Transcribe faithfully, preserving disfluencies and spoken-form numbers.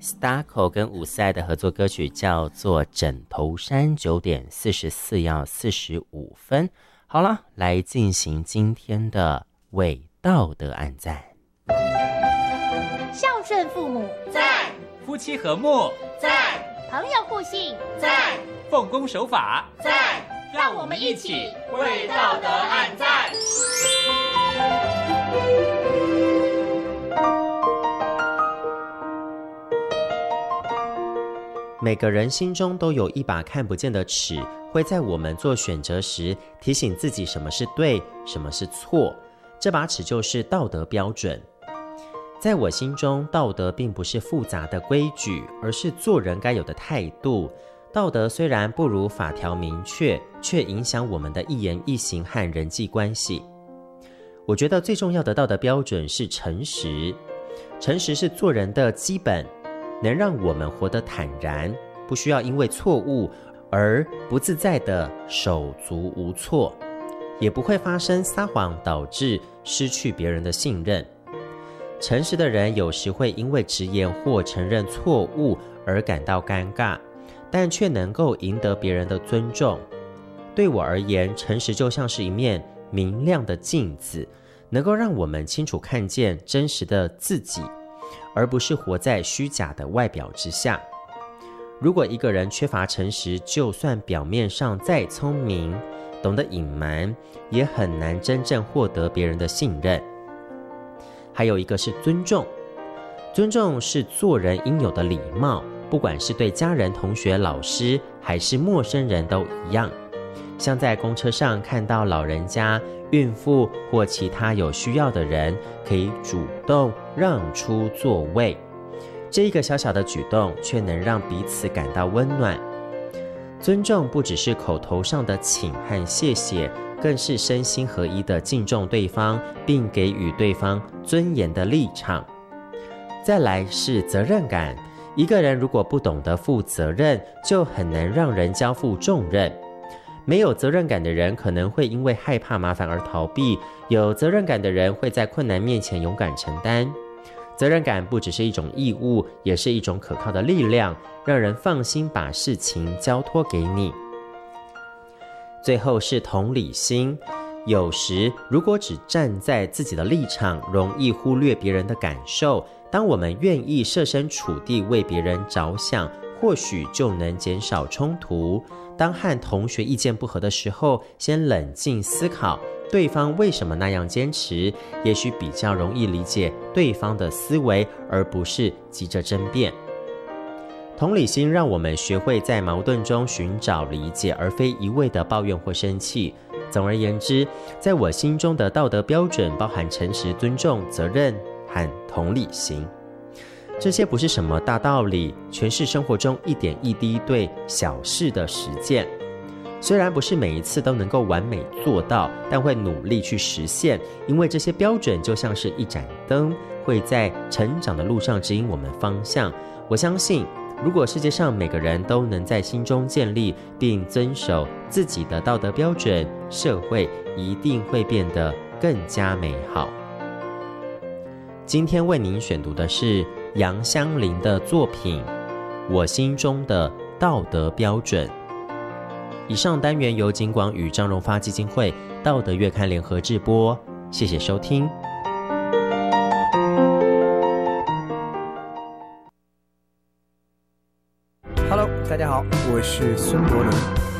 Starco 跟伍思爱的合作歌曲叫做《枕头山》，九点四十四要四十五分。好了，来进行今天的为道德按赞。 孝顺父母赞，夫妻和睦赞， 朋友互信赞，奉公守法赞， 让我们一起为道德按赞。 每个人心中都有一把看不见的尺，会在我们做选择时提醒自己什么是对，什么是错。这把尺就是道德标准。在我心中，道德并不是复杂的规矩，而是做人该有的态度。道德虽然不如法条明确，却影响我们的一言一行和人际关系。我觉得最重要的道德标准是诚实。诚实是做人的基本，能让我们活得坦然，不需要因为错误而不自在的手足无措，也不会发生撒谎导致失去别人的信任。诚实的人有时会因为直言或承认错误而感到尴尬，但却能够赢得别人的尊重。对我而言，诚实就像是一面明亮的镜子，能够让我们清楚看见真实的自己，而不是活在虚假的外表之下。如果一个人缺乏诚实，就算表面上再聪明，懂得隐瞒，也很难真正获得别人的信任。还有一个是尊重，尊重是做人应有的礼貌，不管是对家人、同学、老师，还是陌生人都一样。像在公车上看到老人家、孕妇或其他有需要的人，可以主动让出座位。这一个小小的举动，却能让彼此感到温暖。尊重不只是口头上的请和谢谢，更是身心合一的敬重对方，并给予对方尊严的立场。再来是责任感，一个人如果不懂得负责任，就很难让人交付重任。没有责任感的人可能会因为害怕麻烦而逃避，有责任感的人会在困难面前勇敢承担。责任感不只是一种义务，也是一种可靠的力量，让人放心把事情交托给你。最后是同理心，有时如果只站在自己的立场，容易忽略别人的感受。当我们愿意设身处地为别人着想，或许就能减少冲突。当和同学意见不合的时候，先冷静思考对方为什么那样坚持，也许比较容易理解对方的思维，而不是急着争辩。同理心让我们学会在矛盾中寻找理解，而非一味的抱怨或生气。总而言之，在我心中的道德标准包含诚实、尊重、责任和同理心。这些不是什么大道理，全是生活中一点一滴对小事的实践。虽然不是每一次都能够完美做到，但会努力去实现，因为这些标准就像是一盏灯，会在成长的路上指引我们方向。我相信，如果世界上每个人都能在心中建立并遵守自己的道德标准，社会一定会变得更加美好。今天为您选读的是杨香林的作品《我心中的道德标准》。以上单元由警广与张荣发基金会道德月刊联合制播，谢谢收听。 Hello， 大家好，我是孙伯伦。